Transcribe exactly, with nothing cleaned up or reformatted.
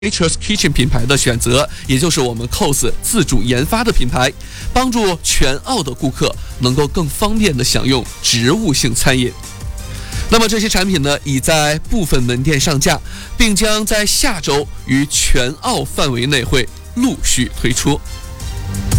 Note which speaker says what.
Speaker 1: Nature's Kitchen 品牌的选择，也就是我们 C O S 自主研发的品牌，帮助全澳的顾客能够更方便地享用植物性餐饮。那么这些产品呢，已在部分门店上架，并将在下周于全澳范围内会陆续推出。